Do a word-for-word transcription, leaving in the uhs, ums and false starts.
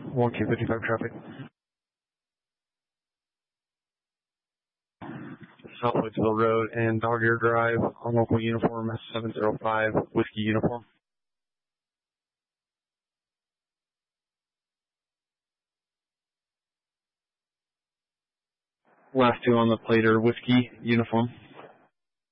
one Q fifty-five traffic. South Whitesville Road and Dog Ear Drive on local uniform seven zero five Whiskey Uniform. Last two on the plate are Whiskey Uniform.